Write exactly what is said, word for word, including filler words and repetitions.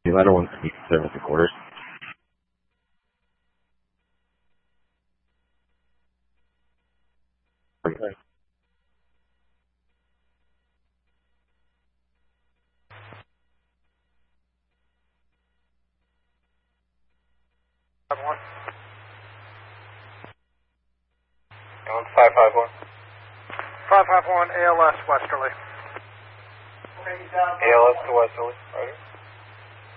Two ladder one speed seven three quarters. Okay. One. Five five one. Five five one A L S westerly. A L S to westerly. Right.